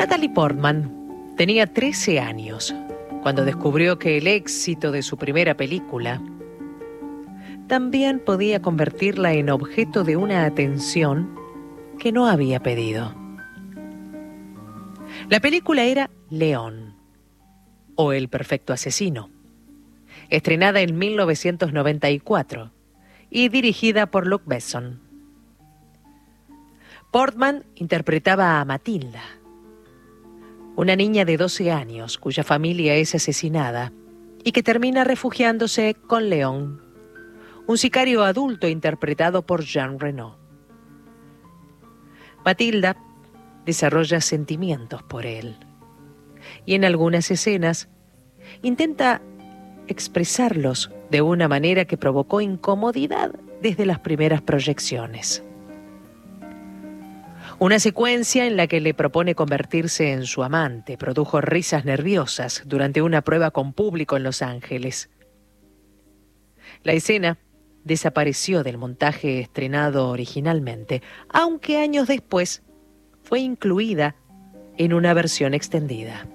Natalie Portman tenía 13 años cuando descubrió que el éxito de su primera película también podía convertirla en objeto de una atención que no había pedido. La película era León, o El perfecto asesino, estrenada en 1994 y dirigida por Luc Besson. Portman interpretaba a Matilda, una niña de 12 años cuya familia es asesinada y que termina refugiándose con León, un sicario adulto interpretado por Jean Reno. Matilda desarrolla sentimientos por él y en algunas escenas intenta expresarlos de una manera que provocó incomodidad desde las primeras proyecciones. Una secuencia en la que le propone convertirse en su amante produjo risas nerviosas durante una prueba con público en Los Ángeles. La escena desapareció del montaje estrenado originalmente, aunque años después fue incluida en una versión extendida.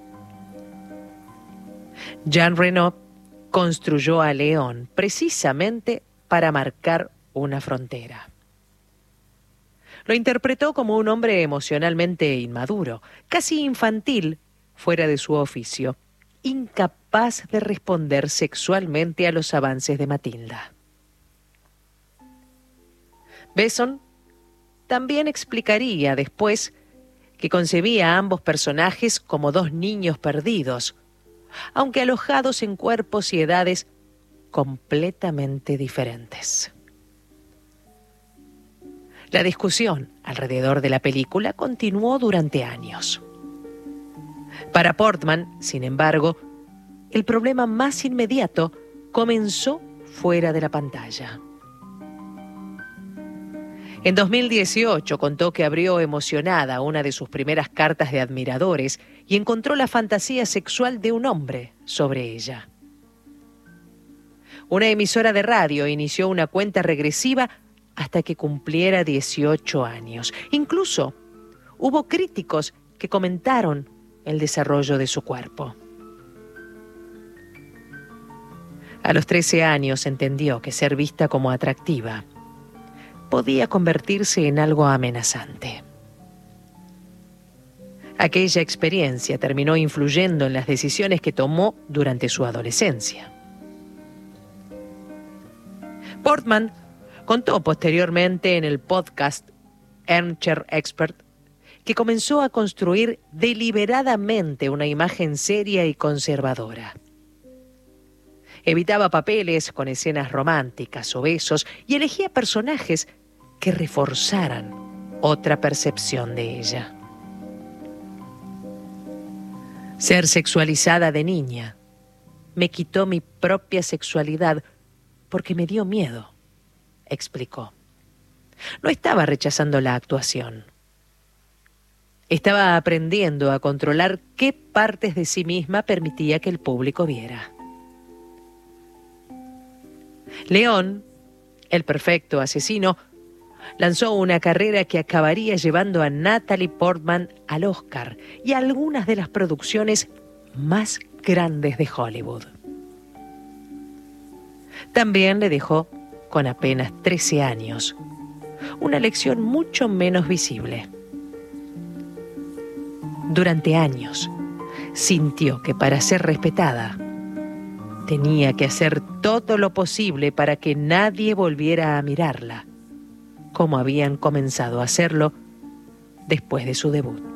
Jean Reno construyó a León precisamente para marcar una frontera. Lo interpretó como un hombre emocionalmente inmaduro, casi infantil fuera de su oficio, incapaz de responder sexualmente a los avances de Matilda. Besson también explicaría después que concebía a ambos personajes como dos niños perdidos, aunque alojados en cuerpos y edades completamente diferentes. La discusión alrededor de la película continuó durante años. Para Portman, sin embargo, el problema más inmediato comenzó fuera de la pantalla. En 2018 contó que abrió emocionada una de sus primeras cartas de admiradores y encontró la fantasía sexual de un hombre sobre ella. Una emisora de radio inició una cuenta regresiva hasta que cumpliera 18 años. Incluso hubo críticos que comentaron el desarrollo de su cuerpo. A los 13 años entendió que ser vista como atractiva podía convertirse en algo amenazante. Aquella experiencia terminó influyendo en las decisiones que tomó durante su adolescencia. Portman contó posteriormente en el podcast Armchair Expert que comenzó a construir deliberadamente una imagen seria y conservadora. Evitaba papeles con escenas románticas o besos y elegía personajes que reforzaran otra percepción de ella. Ser sexualizada de niña me quitó mi propia sexualidad porque me dio miedo, explicó. No estaba rechazando la actuación. Estaba aprendiendo a controlar qué partes de sí misma permitía que el público viera. León, el perfecto asesino, lanzó una carrera que acabaría llevando a Natalie Portman al Oscar y a algunas de las producciones más grandes de Hollywood. También le dejó, con apenas 13 años, una lección mucho menos visible. Durante años, sintió que para ser respetada, tenía que hacer todo lo posible para que nadie volviera a mirarla, como habían comenzado a hacerlo después de su debut.